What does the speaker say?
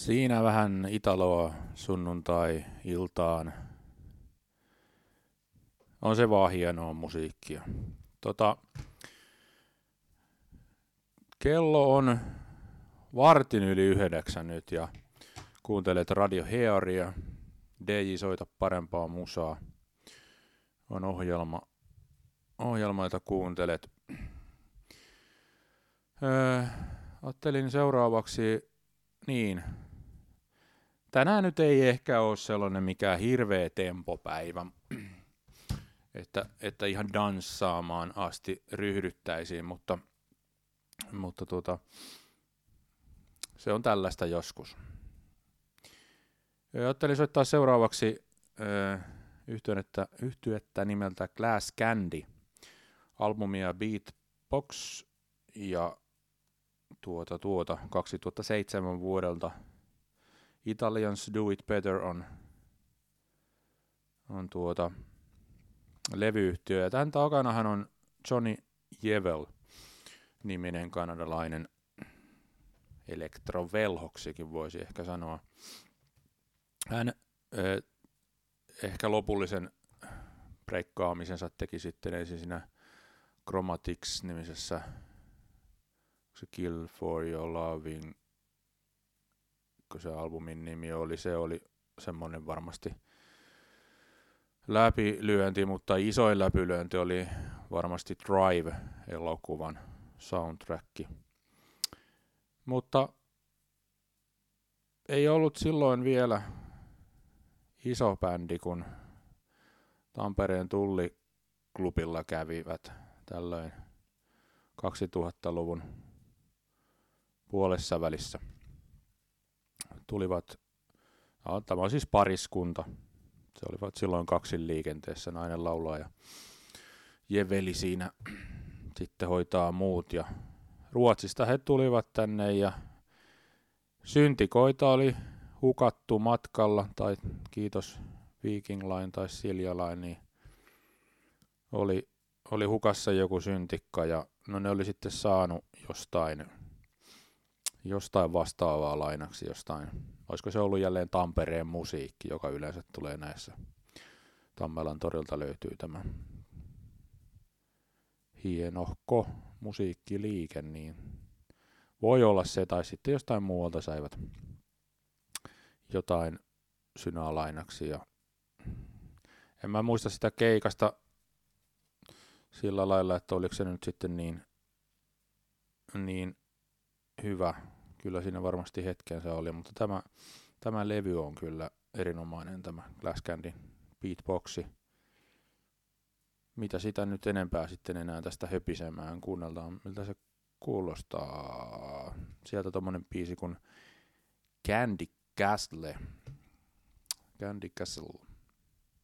Siinä vähän Italoa sunnuntai-iltaan. On se vaan hienoa musiikkia. Kello on 8:15 nyt ja kuuntelet Radio Hearia. DJ Soita parempaa musaa. On ohjelma jota kuuntelet. Ajattelin seuraavaksi, tänään nyt ei ehkä ole sellainen mikään hirveä tempopäivä, että ihan danssaamaan asti ryhdyttäisiin, mutta se on tällaista joskus. Ajattelin soittaa seuraavaksi yhtyettä nimeltä Glass Candy, albumia Beatbox ja 2007 vuodelta Italians Do It Better on levyyhtiö. Ja tämän takanahan on Johnny Jewel niminen kanadalainen elektrovelhoksikin voisi ehkä sanoa. Hän ehkä lopullisen breikkaamisensa teki sitten ensin siinä Chromatics-nimisessä se Kill for Your Loving, kun se albumin nimi oli, se oli semmoinen varmasti läpilyönti, mutta isoin läpilyönti oli varmasti Drive-elokuvan soundtrack. Mutta ei ollut silloin vielä iso bändi, kun Tampereen Tulliklubilla kävivät tällöin 2000-luvun puolessa välissä. Tulivat, tämä on siis pariskunta, se olivat silloin kaksin liikenteessä, nainen laulaa ja Jeveli siinä sitten hoitaa muut. Ja Ruotsista he tulivat tänne ja syntikoita oli hukattu matkalla, tai kiitos Viking Line tai Silja Line, niin oli hukassa joku syntikka ja no ne oli sitten saanut jostain vastaavaa lainaksi jostain. Olisiko se ollut jälleen Tampereen musiikki, joka yleensä tulee näissä. Tammelan torilta löytyy tämä hienohko musiikkiliike, niin voi olla se, tai sitten jostain muualta saivat jotain synää lainaksi. Ja en mä muista sitä keikasta sillä lailla, että oliko se nyt sitten niin hyvä. Kyllä siinä varmasti hetkensä oli, mutta tämä levy on kyllä erinomainen, tämä Glass Candy Beatboxi. Mitä sitä nyt enempää sitten enää tästä höpisemään kuunneltaan, miltä se kuulostaa. Sieltä tommonen biisi kuin Candy Castle. Candy Castle.